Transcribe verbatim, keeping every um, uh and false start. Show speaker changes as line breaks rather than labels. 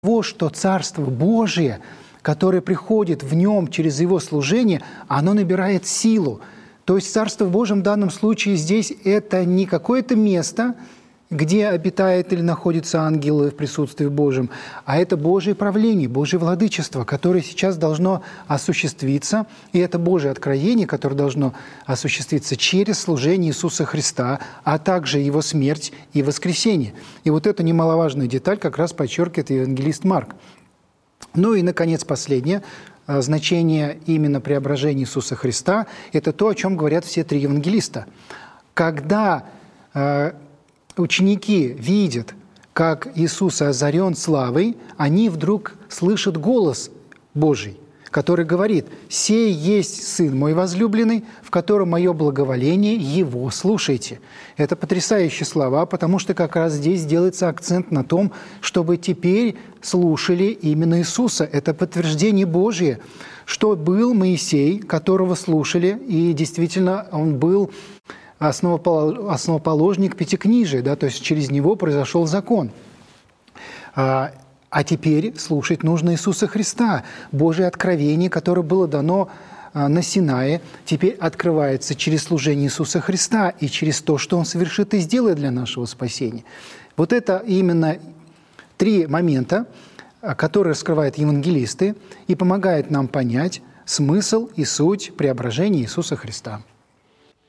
того, что Царство Божие, которое приходит в нем через его служение, оно набирает силу. То есть Царство Божие в данном случае здесь это не какое-то место, где обитает или находится ангел в присутствии Божьем, а это Божие правление, Божье владычество, которое сейчас должно осуществиться, и это Божие откровение, которое должно осуществиться через служение Иисуса Христа, а также Его смерть и воскресение. И вот эту немаловажную деталь как раз подчеркивает евангелист Марк. Ну и, наконец, последнее значение именно преображения Иисуса Христа – это то, о чем говорят все три евангелиста. Когда ученики видят, как Иисус озарен славой, они вдруг слышат голос Божий, который говорит: «Сей есть Сын мой возлюбленный, в котором мое благоволение, Его слушайте». Это потрясающие слова, потому что как раз здесь делается акцент на том, чтобы теперь слушали именно Иисуса. Это подтверждение Божие, что был Моисей, которого слушали, и действительно он был основоположник Пятикнижия, да, то есть через него произошел закон. А, а теперь слушать нужно Иисуса Христа. Божие откровение, которое было дано а, на Синае, теперь открывается через служение Иисуса Христа и через то, что Он совершит и сделает для нашего спасения. Вот это именно три момента, которые раскрывают евангелисты и помогают нам понять смысл и суть преображения Иисуса Христа.